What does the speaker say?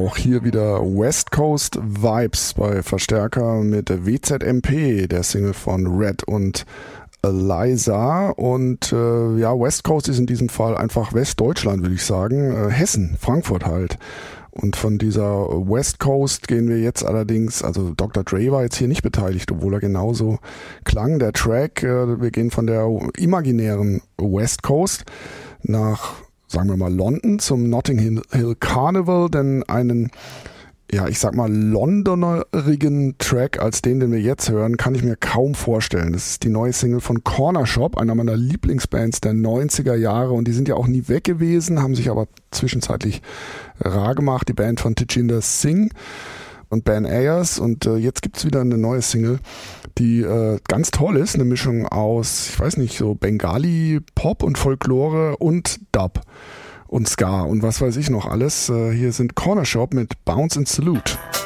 Auch hier wieder West Coast Vibes bei Verstärker mit WZMP, der Single von Red und Eliza. Und West Coast ist in diesem Fall einfach Westdeutschland, würde ich sagen. Hessen, Frankfurt halt. Und von dieser West Coast gehen wir jetzt allerdings, also Dr. Dre war jetzt hier nicht beteiligt, obwohl er genauso klang, der Track. Wir gehen von der imaginären West Coast nach, sagen wir mal, London zum Notting Hill Carnival, denn einen, ich sag mal, londonerigen Track als den wir jetzt hören, kann ich mir kaum vorstellen. Das ist die neue Single von Corner Shop, einer meiner Lieblingsbands der 90er Jahre, und die sind ja auch nie weg gewesen, haben sich aber zwischenzeitlich rar gemacht, die Band von Tejinder Singh und Ben Ayers, und jetzt gibt's wieder eine neue Single, die ganz toll ist, eine Mischung aus, ich weiß nicht, so Bengali, Pop und Folklore und Dub und Ska und was weiß ich noch alles. Hier sind Corner Shop mit Bounce and Salute.